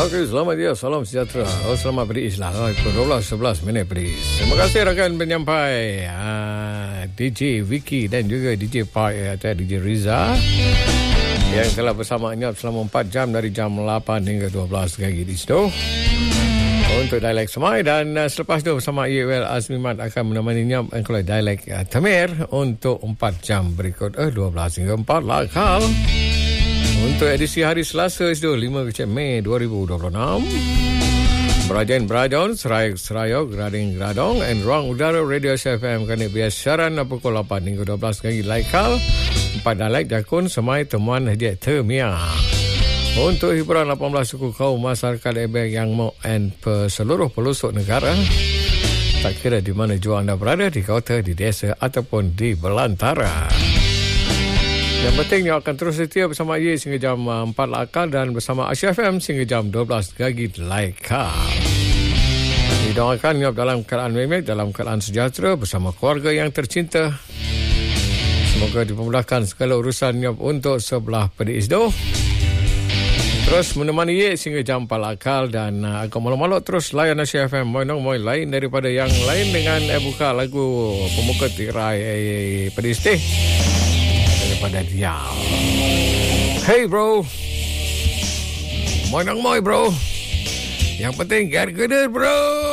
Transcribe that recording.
Okey, selamat dia. Salam sejahtera. Selamat beris lah. Pukul 12:11 beris. Terima kasih rakan penyampai DJ Vicky dan juga DJ Pai atau DJ Riza yang telah bersama Nyap selama 4 jam dari jam 8 hingga 12 pagi di situ untuk dialek Semai, dan selepas itu bersama IWL Azmimat akan menemani Nyap kalau dialek Tamir untuk 4 jam berikut 12 hingga 4 lakal. Untuk edisi hari Selasa itu 5 Mei 2026. Berajan Serayok Grading Gradong dan ruang udara Radio SFM kena bias siaran pukul 8 hingga 12 kali laikal 4 dialek Jakun Semai Temuan Hadiah Termia. Untuk hiburan 18 suku kaum masyarakat Ebek yang mau and seluruh pelosok negara, tak kira di mana jua anda berada, di kota, di desa ataupun di belantara. Yang pentingnya akan terus setia bersama Ye sehingga jam 4 lakal dan bersama Asia FM sehingga jam 12 gagi laikal. Didoakan Nyap dalam keadaan memek, dalam keadaan sejahtera bersama keluarga yang tercinta. Semoga dipermudahkan segala urusan Nyap untuk sebelah pedis doh. Terus menemani Ye sehingga jam 4 lakal dan akan malu-malu terus layan Asia FM. Moy lain daripada yang lain dengan buka lagu pemuka tirai pedis teh daripada dia. Hey bro, moy bro, yang penting get good bro.